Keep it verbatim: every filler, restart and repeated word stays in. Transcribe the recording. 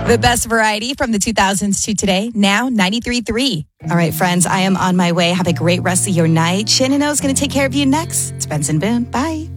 The best variety from the two thousands to today, now ninety-three point three. All right, friends, I am on my way. Have a great rest of your night. Shannon O's going to take care of you next. It's Benson Boone. Bye.